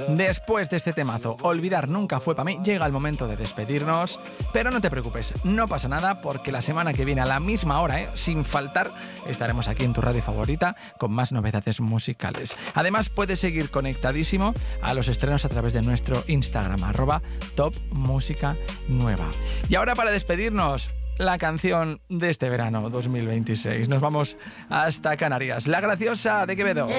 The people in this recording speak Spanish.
Después de este temazo, Olvidar nunca fue para mí, llega el momento de despedirnos. Pero no te preocupes, no pasa nada, porque la semana que viene a la misma hora, sin faltar, estaremos aquí en tu radio favorita con más novedades musicales. Además, puedes seguir conectadísimo a los estrenos a través de nuestro Instagram, @topmusicanueva. Y ahora, para despedirnos, la canción de este verano 2026. Nos vamos hasta Canarias. La Graciosa de Quevedo.